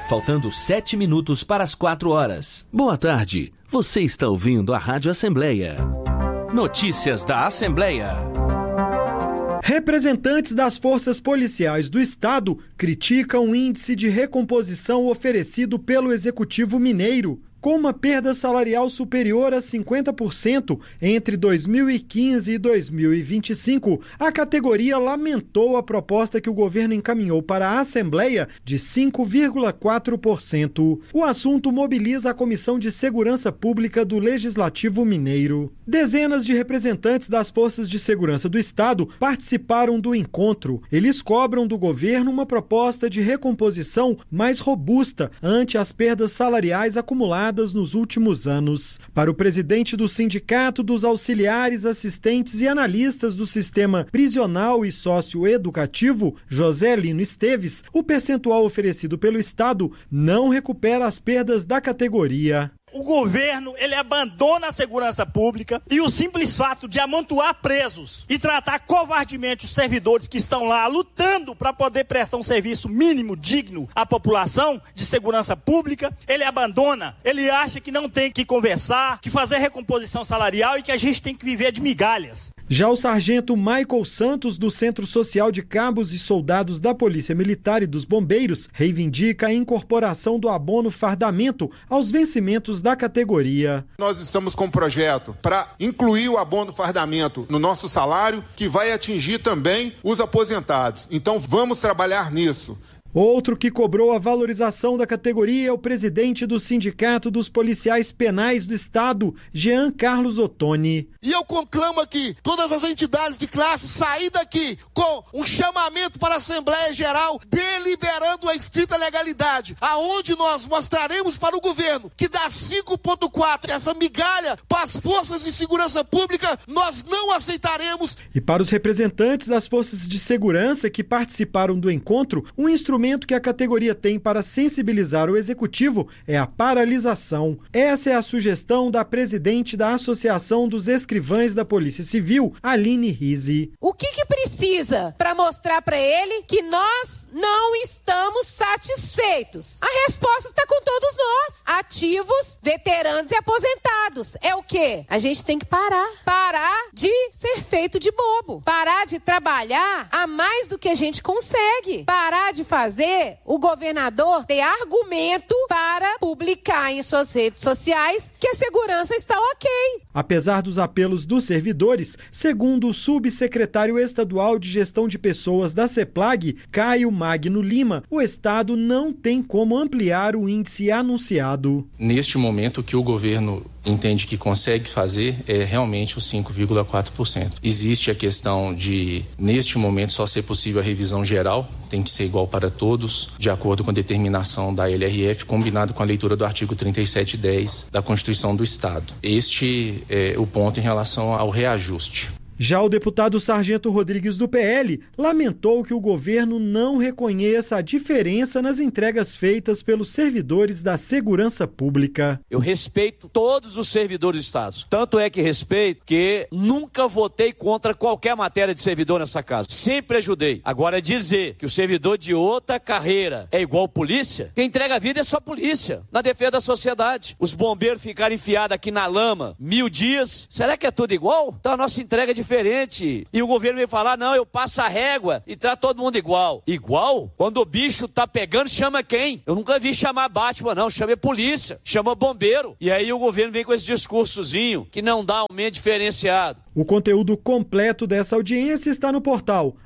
Faltando 7 minutos para as 4 horas. Boa tarde. Você está ouvindo a Rádio Assembleia. Notícias da Assembleia. Representantes das forças policiais do Estado criticam o índice de recomposição oferecido pelo Executivo Mineiro. Com uma perda salarial superior a 50% entre 2015 e 2025, a categoria lamentou a proposta que o governo encaminhou para a Assembleia de 5,4%. O assunto mobiliza a Comissão de Segurança Pública do Legislativo Mineiro. Dezenas de representantes das Forças de Segurança do Estado participaram do encontro. Eles cobram do governo uma proposta de recomposição mais robusta ante as perdas salariais acumuladas nos últimos anos. Para o presidente do Sindicato dos Auxiliares, Assistentes e Analistas do Sistema Prisional e Socioeducativo, José Lino Esteves, o percentual oferecido pelo Estado não recupera as perdas da categoria. O governo, ele abandona a segurança pública e o simples fato de amontoar presos e tratar covardemente os servidores que estão lá lutando para poder prestar um serviço mínimo, digno à população de segurança pública, ele abandona, ele acha que não tem que conversar, que fazer recomposição salarial e que a gente tem que viver de migalhas. Já o sargento Michael Santos, do Centro Social de Cabos e Soldados da Polícia Militar e dos Bombeiros, reivindica a incorporação do abono fardamento aos vencimentos da categoria. Nós estamos com um projeto para incluir o abono fardamento no nosso salário, que vai atingir também os aposentados. Então vamos trabalhar nisso. Outro que cobrou a valorização da categoria é o presidente do Sindicato dos Policiais Penais do Estado, Jean Carlos Ottoni. E eu conclamo aqui todas as entidades de classe sair daqui com um chamamento para a Assembleia Geral deliberando a estrita legalidade, aonde nós mostraremos para o governo que dá 5,4, essa migalha para as forças de segurança pública, nós não aceitaremos. E para os representantes das forças de segurança que participaram do encontro, um instrumento que a categoria tem para sensibilizar o executivo é a paralisação. Essa é a sugestão da presidente da Associação dos Escrivães da Polícia Civil, Aline Rizzi. O que precisa para mostrar para ele que nós não estamos satisfeitos? A resposta está com todos nós, ativos, veteranos e aposentados. É o quê? A gente tem que parar de ser feito de bobo, parar de trabalhar a mais do que a gente consegue, parar de fazer o governador ter argumento para publicar em suas redes sociais que a segurança está ok. Apesar dos apelos dos servidores, segundo o subsecretário estadual de Gestão de Pessoas da CEPLAG, Caio Magno Lima, o Estado não tem como ampliar o índice anunciado. Neste momento, o que o governo entende que consegue fazer é realmente os 5,4%. Existe a questão de, neste momento, só ser possível a revisão geral, tem que ser igual para todos, de acordo com a determinação da LRF, combinado com a leitura do artigo 3710 da Constituição do Estado. Este é o ponto em relação ao reajuste. Já o deputado Sargento Rodrigues do PL lamentou que o governo não reconheça a diferença nas entregas feitas pelos servidores da segurança pública. Eu respeito todos os servidores do Estado. Tanto é que respeito que nunca votei contra qualquer matéria de servidor nessa casa. Sempre ajudei. Agora dizer que o servidor de outra carreira é igual polícia, quem entrega a vida é só polícia, na defesa da sociedade. Os bombeiros ficaram enfiados aqui na lama 1000 dias. Será que é tudo igual? Então a nossa entrega é diferente. E o governo vem falar, não, eu passo a régua e trato todo mundo igual. Igual? Quando o bicho tá pegando, chama quem? Eu nunca vi chamar Batman, não. Chama polícia, chama bombeiro. E aí o governo vem com esse discursozinho que não dá aumento diferenciado. O conteúdo completo dessa audiência está no portal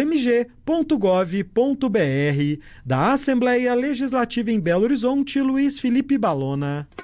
almg.gov.br. Da Assembleia Legislativa em Belo Horizonte, Luiz Felipe Balona.